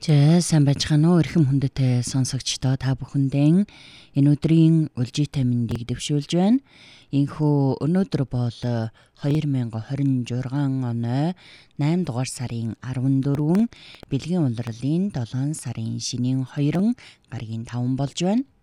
За сайн байцгаана уу эрхэм хүндэт сонсогчдоо та бүхэндээ энэ өдрийн үлжийтэй мэндийг дэвшүүлж байна. Инхүү өнөөдөр бол 2026 оны 8 дугаар сарын 14 бэлгийн улирлын 7 сарын шинийн 2 гаргийн 5 болж байна.